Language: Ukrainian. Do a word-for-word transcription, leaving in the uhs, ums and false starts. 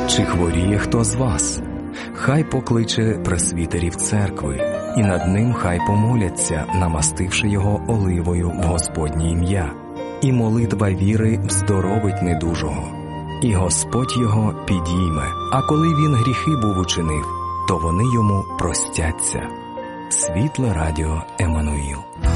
Чи хворіє хто з вас? Хай покличе пресвітерів церкви, і над ним хай помоляться, намастивши його оливою в Господнє ім'я. І молитва віри вздоровить недужого, і Господь його підійме. А коли він гріхи був учинив, то вони йому простяться. Світле радіо Еммануїл.